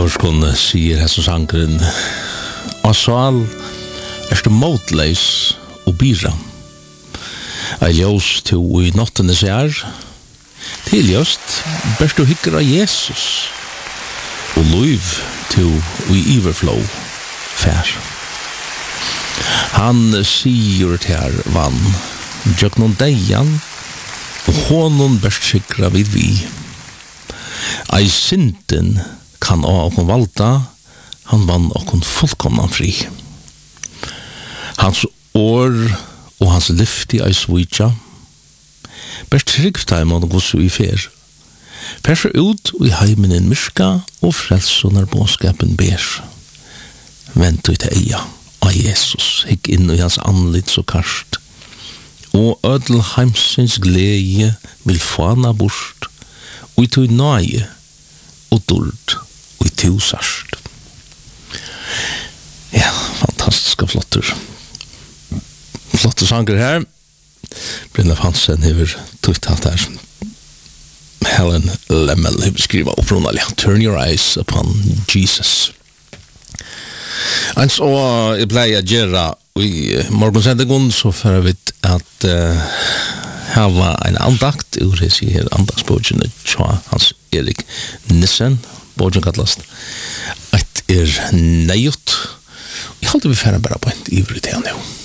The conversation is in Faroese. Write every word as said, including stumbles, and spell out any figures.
Forskon sier hessa sangren Asal er det motleis og bira Ei ljós to i nottene ser Til just berst du hikker av Jesus Og luiv to i iverflow fær Han sier til her vann Jøk noen deian Og honon berst sikra vid vi Ei synden kan av okon valda, han vann okon fullkomnan fri. Hans år og hans lyft i ei svitja, best tryggsteimån og gos i fer. Perser ut og i heimen en myrska og frelsonar båskapen ber. Vent ut eia av Jesus, hikk inn i hans anlitt så karst. Og ødel heimsins glede vil fana bort, og i tog nøye og dord og i tusarst. Ja, fantastiska flotter. Flotte sanger her. Brynleif Hansen hever tutt alt her. Helen Lemmel hever skriva opprunalig. Turn your eyes upon Jesus. Eins og jeg blei a gjerra i morgonsendingon så fyrir vi at uh, hava ein andakt ur hesi her andaktsbogene tja Hans Erik Nissen bogen kallast et er nejut jeg halte vi fyrir bara på en ivrig til han jo